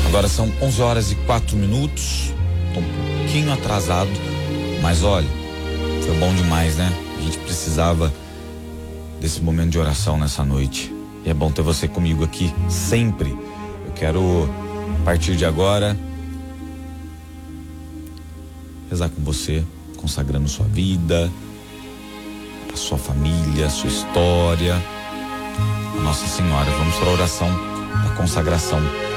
Agora são 11h04. Tô um pouquinho atrasado, mas olha, foi bom demais, né? A gente precisava desse momento de oração nessa noite. E é bom ter você comigo aqui sempre. Eu quero, a partir de agora, rezar com você, consagrando sua vida, a sua família, a sua história, a Nossa Senhora. Vamos para a oração da consagração.